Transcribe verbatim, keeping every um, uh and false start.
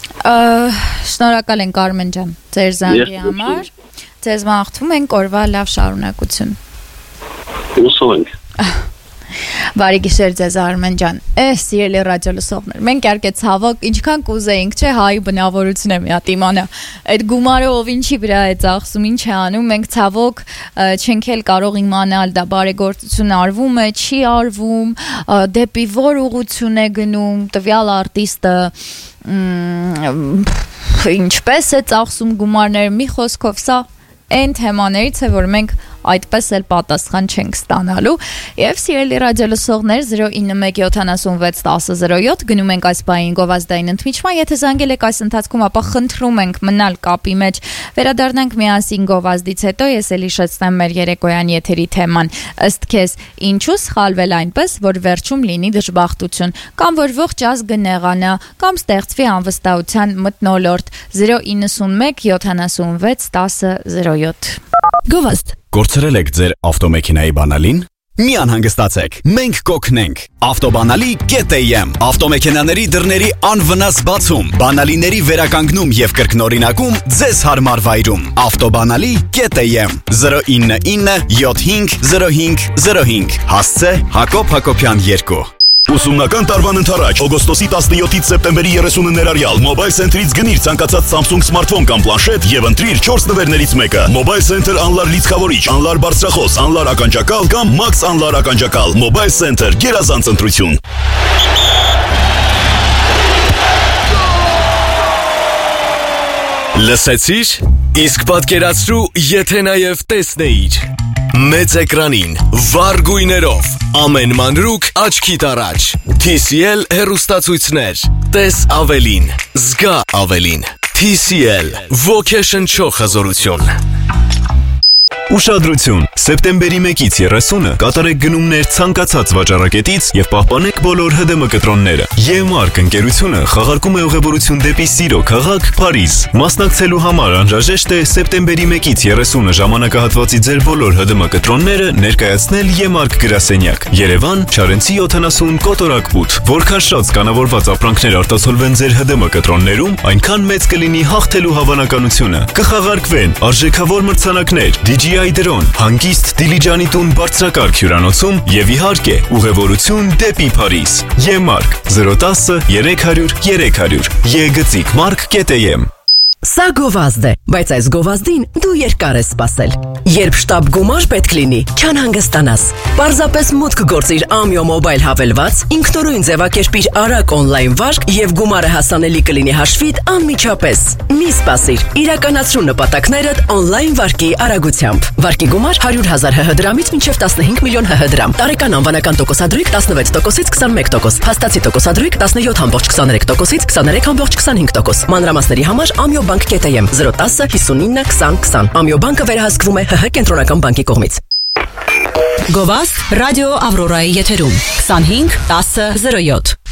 Շնորհակալ ենք Արմեն ջան, ձեր զանգի համար։ Ձեզ մաղթում ենք օրվա լավ շարունակություն։ Ուսով ենք։ Բարի գիշեր ձեզ Արմեն ջան։ Էս սիրելի ռադիո լսողներ, մենք իհարկե ցավոք ինչքան կուզեինք, չէ, հայի բնավորությունը մի հատ իմանա։ Այդ գումարը ով ինչի վրա է ծախսում, ինչ է անում, մենք ցավոք չենք էլ կարող իմանալ դա բարեգործություն արվում է, չի արվում, դեպի որ ուղղություն է գնում, տվյալ արտիստը ինչպես է ծախսում գումարները, մի խոսքով սա այն թեմաներից է, որ մենք այդպես էլ պատասխան չենք ստանալու եւ սիրելի ռադիո լսողներ zero nine one seven six one zero zero seven գնում ենք այս բային գովազդային ընդմիջման, եթե զանգել եք այս ընթացքում, ապա խնդրում ենք մնալ կապի մեջ, վերադառնանք միասին գովազդից հետո, ես էլ հիշեցնեմ մեր երեկոյան եթերի թեման, ըստ քեզ ինչու սխալվել այնպես, որ վերջում լինի դժբախտություն, կամ որ ողջ ազգը նեղանա, կամ ստեղծվի անվստահության մթնոլորտ zero nine one seven six one zero zero seven Գովազդ Գործրել եք ձեր ավտոմեքենայի բանալին? Մի անհանգստացեք, մենք կօգնենք։ Ավտոբանալի կետ am Ավտոմեքենաների դռների անվնաս բացում, բանալիների վերականգնում եւ կրկնօրինակում ձեզ հարմար վայրում։ Ավտոբանալի կետ am zero nine nine seven five zero five zero five Հասցե Հակոբ Հակոբյան two Ուսումնական տարվան ընթառաջ օգոստոսի տասնյոթից սեպտեմբերի երեսունը ներառյալ Mobile Center-ից գնիր ցանկացած Samsung սմարթֆոն կամ պլանշետ եւ ընտրիր չորս նվերներից մեկը։ Mobile Center անլար լիցքավորիչ, անլար բարձրախոս, անլար ականջակալ կամ Max անլար ականջակալ։ Mobile Center գերազանց ընտրություն։ Լսեցի՞ր։ Իսկ պատկերացրու, եթե նաև տեսնեիր։ Մեծ էկրանին, վառ գույներով, ամեն մանրուք աչքիդ առաջ, T C L հեռուստացույցներ, տես ավելին, զգա ավելին, T C L, ոգեշնչող հզորություն։ Ուշադրություն, սեպտեմբերի մեկից երեսունը կատարեք գնումներ ցանկացած վաճառակետից եւ պահպանեք բոլոր H D M կտրոնները։ Եմարկ ընկերությունը խաղարկում է ուղևորություն դեպի Սիրո քաղաք, Փարիզ։ Մասնակցելու համար անհրաժեշտ է սեպտեմբերի մեկից երեսունը ժամանակահատվածի ձեր բոլոր H D M կտրոնները ներկայացնել Եմարկ գրասենյակ։ Երևան, Չարենցի յոթանասուն կոտորակ ութ։ Որքան շատ կանավորված ապրանքներ արտացոլվեն ձեր H D M կտրոններում, այնքան մեծ կլինի հաղթելու հավանականությունը։ Կխաղարկվեն արժեքավոր մրցանակներ, D J I դրոն, հանգիստ Դիլիջանի տուն բարձրակարգ հյուրանոցում եւ իհարկե ուղևորություն դեպի Փարիզ։ Եմարկ zero one zero three hundred three hundred Եգծիկ մարկ կետ am Սա գովազդ է, բայց այս գովազդին դու երկար ես սպասել։ Երբ շտապ գումար պետք լինի, չանհանգստանաս։ Պարզապես մուտք գործիր Amio Mobile հավելված, ինքնուրույն ձևակերպիր արագ on-line վարկ եւ գումարը հասանելի կլինի հաշվիդ անմիջապես։ Մի սպասիր, իրականացրու նպատակներդ on-line վարկի արագությամբ։ Վարկի գումար one hundred thousand H H դրամից մինչև fifteen million H H դրամ։ Տարեկան անվանական տոկոսադրույք seventeen տոկոսից twenty-one տոկոս։ Փաստացի տոկոսադրույք seventeen point two three տոկոսից twenty-three point two five տոկոս։ Մանրամասների համար Amio Bank կետ am zero one zero fifty-nine twenty twenty Amio Bank-ը վերահսկվում է H H կենտրոնական բանկի կողմից։ Գովազդ ռադիո Ավրորայի եթերում twenty-five ten zero seven